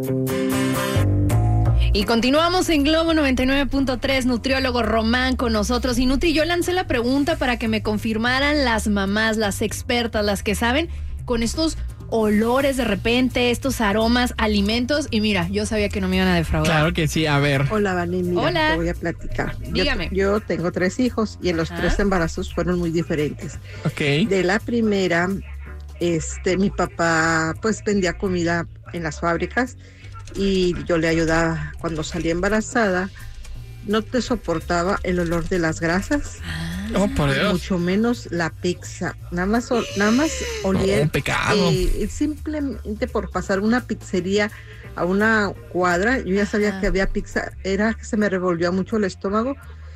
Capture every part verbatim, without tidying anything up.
Y continuamos en Globo noventa y nueve punto tres, nutriólogo Román con nosotros. Y Nutri, yo lancé la pregunta para que me confirmaran las mamás, las expertas, las que saben, con estos olores de repente, estos aromas, alimentos. Y mira, yo sabía que no me iban a defraudar. Claro que sí, a ver. Hola, Vani, mira, Hola. te voy a platicar. Dígame. Yo, yo tengo tres hijos y en los Ajá. tres embarazos fueron muy diferentes. Ok. De la primera, este, mi papá pues vendía comida en las fábricas y yo le ayudaba cuando salía embarazada. No te soportaba el olor de las grasas, Oh, por Dios. mucho menos la pizza. Nada más, ol- nada más olía. No, un pecado. eh, simplemente por pasar una pizzería a una cuadra, yo ya sabía Ajá. que había pizza. Era que se me revolvió mucho el estómago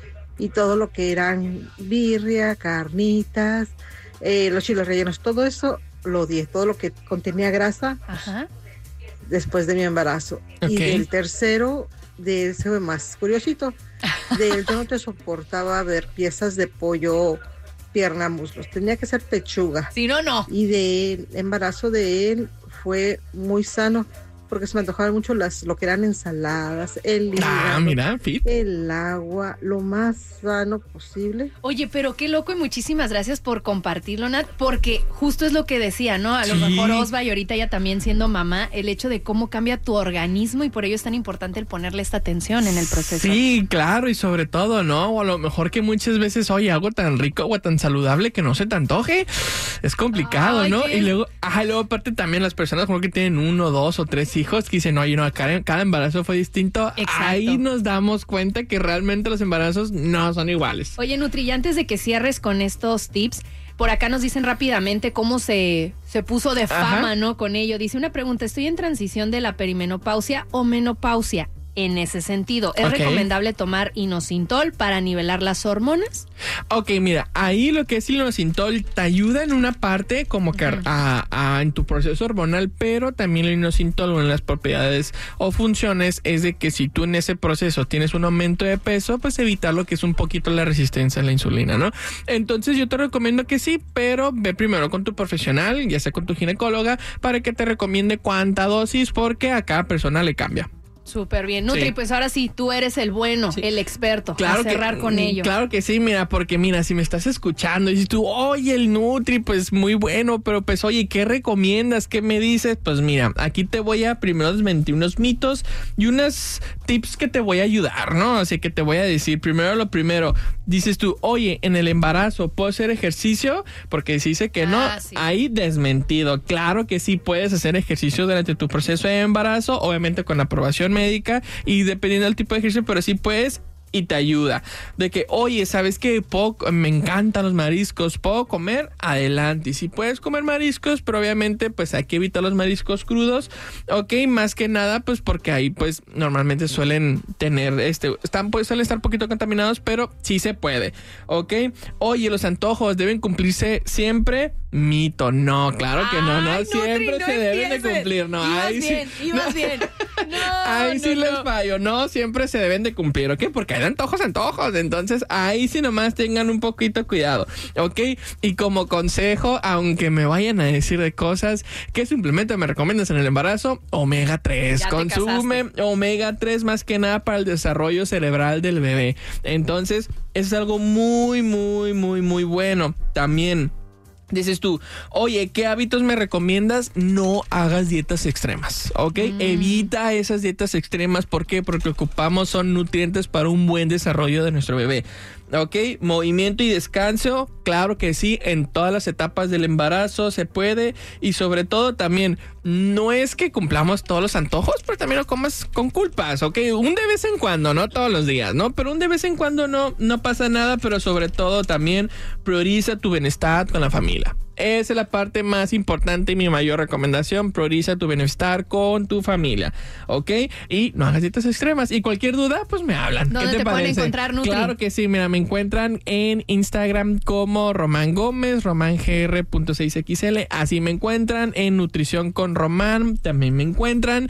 y todo lo que eran birria, carnitas, eh, los chiles rellenos, todo eso lo odié. Todo lo que contenía grasa Ajá. después de mi embarazo. Ok. Y del tercero, de ese fue más curiosito. De él yo no te soportaba ver piezas de pollo, pierna, muslos. Tenía que ser pechuga. Si no, no. Y del embarazo de él fue muy sano porque se me antojaban mucho las, lo que eran ensaladas, el Ah, hígado, mira, fit. el agua, lo más sano posible. Oye, pero qué loco y muchísimas gracias por compartirlo, Nat, porque justo es lo que decía, ¿no? A lo Sí. mejor Osva y ahorita ya también siendo mamá, el hecho de cómo cambia tu organismo y por ello es tan importante el ponerle esta atención en el proceso. Sí, claro, y sobre todo, ¿no? O a lo mejor que muchas veces, oye, algo tan rico o tan saludable que no se te antoje. Es complicado, Ay, ¿no? qué- Y luego, ajá, y luego aparte también las personas como que tienen uno, dos o tres hijos que dicen, oye, no, cada, cada embarazo fue distinto. Exacto. Ahí nos damos cuenta que realmente los embarazos no son iguales. Oye, Nutri, y antes de que cierres con estos tips, por acá nos dicen rápidamente cómo se, se puso de fama, Ajá. ¿no? Con ello. Dice, una pregunta, estoy en transición de la perimenopausia o menopausia. En ese sentido, ¿es Ok. recomendable tomar inosintol para nivelar las hormonas? Ok, mira, ahí lo que es inosintol te ayuda en una parte como que Ujú. a, a- en tu proceso hormonal, pero también el inosintol, una de las propiedades o funciones es de que si tú en ese proceso tienes un aumento de peso, pues evitar lo que es un poquito la resistencia a la insulina, ¿no? Entonces yo te recomiendo que sí, pero ve primero con tu profesional, ya sea con tu ginecóloga, para que te recomiende cuánta dosis, porque a cada persona le cambia. Súper bien. Nutri, Sí. pues ahora sí, tú eres el bueno, Sí. el experto. Claro a cerrar que, con ello. Claro que sí, mira, porque mira, si me estás escuchando y dices tú, oye, el Nutri, pues muy bueno, pero pues oye, ¿qué recomiendas? ¿Qué me dices? Pues mira, aquí te voy a primero desmentir unos mitos y unos tips que te voy a ayudar, ¿no? Así que te voy a decir, primero lo primero, dices tú, oye, en el embarazo, ¿puedo hacer ejercicio? Porque si dice que no, Ah, sí. ahí desmentido. Claro que sí puedes hacer ejercicio durante tu proceso de embarazo, obviamente con aprobación médica y dependiendo del tipo de ejercicio, pero sí puedes y te ayuda. De que, oye, ¿sabes qué? Puedo- me encantan los mariscos, ¿puedo comer? Adelante. Y si puedes comer mariscos, pero obviamente pues hay que evitar los mariscos crudos, ok, más que nada pues porque ahí pues normalmente suelen tener, este, están, pues suelen estar un poquito contaminados, pero sí se puede, ok. Oye, los antojos deben cumplirse siempre. Mito, no, claro que no, no, Ay, Nutri, siempre no se deben de empieces. cumplir, no, Ibas ahí bien, sí. ibas no. bien. No, Ahí sí no, les no. fallo, no, siempre se deben de cumplir, ¿ok? Porque hay de antojos, antojos, entonces ahí sí nomás tengan un poquito cuidado, ¿ok? Y como consejo, aunque me vayan a decir de cosas, ¿qué suplemento me recomiendas en el embarazo? omega tres, Ya te consume omega tres más que nada para el desarrollo cerebral del bebé, entonces eso es algo muy, muy, muy, muy bueno, también. Dices tú, oye, ¿qué hábitos me recomiendas? No hagas dietas extremas, ¿ok? Mm. Evita esas dietas extremas. ¿Por qué? Porque ocupamos son nutrientes para un buen desarrollo de nuestro bebé, ¿ok? Movimiento y descanso, claro que sí, en todas las etapas del embarazo se puede. Y sobre todo también, no es que cumplamos todos los antojos, pero también lo comas con culpas, ¿ok? Un de vez en cuando, no todos los días, ¿no? Pero un de vez en cuando no, no pasa nada, pero sobre todo también prioriza tu bienestar con la familia. Esa es la parte más importante y mi mayor recomendación. Prioriza tu bienestar con tu familia, ¿ok? Y no hagas dietas extremas. Y cualquier duda, pues me hablan. ¿Dónde ¿Qué te, te pueden parece? encontrar, Nutri? Claro que sí, mira, me encuentran en Instagram como Román Gómez, román g r punto seis x l. Así me encuentran en Nutrición con Román, también me encuentran.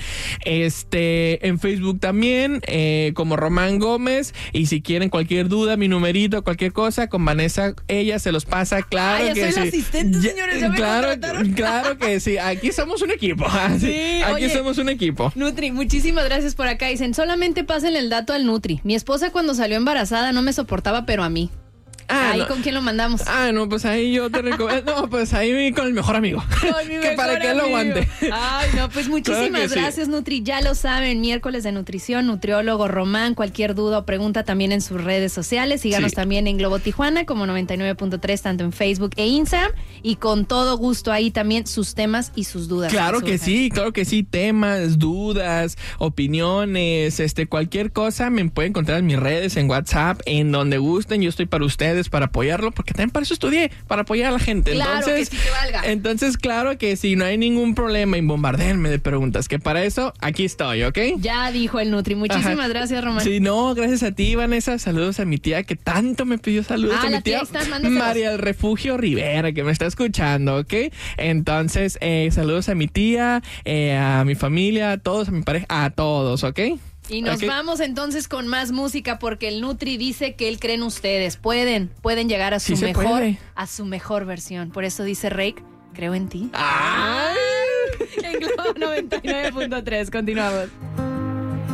Este, en Facebook también, eh, como Román Gómez. Y si quieren cualquier duda, mi numerito, cualquier cosa, con Vanessa, ella se los pasa, claro Ay, ya que soy la sí. asistente estos Ya- señores ya me claro, contrataron. claro que sí. Aquí somos un equipo. Sí, Aquí oye. somos un equipo. Nutri, muchísimas gracias por acá. Dicen, solamente pásenle el dato al Nutri. Mi esposa cuando salió embarazada no me soportaba, pero a mí. Ah, Ahí no. con quién lo mandamos. Ah, no, pues ahí yo te recomiendo. No, pues ahí con el mejor amigo. Con mi que mejor para que él lo amigo. aguante. Ay, no, pues muchísimas Claro que sí. gracias, Nutri. Ya lo saben, miércoles de nutrición, nutriólogo Román. Cualquier duda o pregunta también en sus redes sociales. Síganos Sí. también en Globo Tijuana como noventa y nueve punto tres, tanto en Facebook e Instagram. Y con todo gusto ahí también sus temas y sus dudas. Claro que que surjan. sí, claro que sí. Temas, dudas, opiniones, este, cualquier cosa me pueden encontrar en mis redes, en WhatsApp, en donde gusten. Yo estoy para ustedes, para apoyarlo, porque también para eso estudié, para apoyar a la gente. Claro Entonces, que sí te valga. entonces, claro que sí, no hay ningún problema en bombardearme de preguntas, que para eso aquí estoy, ¿ok? Ya dijo el Nutri. Muchísimas Ajá. gracias, Román. Sí, no, gracias a ti, Vanessa. Saludos a mi tía que tanto me pidió saludos. Ah, a la mi tía, tía ahí estás, mándaselos. María del Refugio Rivera, que me está escuchando, ¿ok? Entonces, eh, saludos a mi tía, eh, a mi familia, a todos, a mi pareja, a todos, ¿ok? Y nos Ok. vamos entonces con más música porque el Nutri dice que él cree en ustedes. Pueden, pueden llegar a su Sí se mejor, puede. a su mejor versión. Por eso dice Rake, creo en ti. ¡Ay! En Globo noventa y nueve punto tres, continuamos.